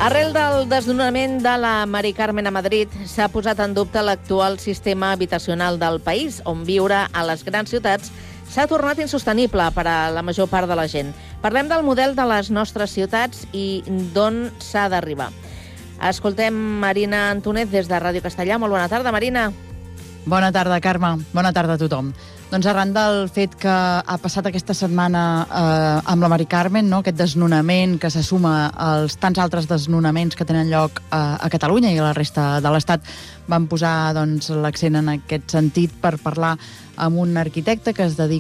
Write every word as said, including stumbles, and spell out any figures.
Arrel del desnonament de la Mari Carmen a Madrid, s'ha posat en dubte l'actual sistema habitacional del país, on viure a les grans ciutats s'ha tornat insostenible per a la major part de la gent. Parlem del model de les nostres ciutats i d'on s'ha d'arribar. Escoltem Marina Antúnez des de Ràdio Castellà. Molt bona tarda, Marina. Bona tarda, Carme. Bona tarda a tothom. Doncs arran del fet que ha passat aquesta setmana eh, amb la Mari Carmen, no? Aquest desnonament que se suma als tants altres desnonaments que tenen lloc eh, a Catalunya i a la resta de l'Estat, vam posar doncs, l'accent en aquest sentit per parlar amb un arquitecte que es dedica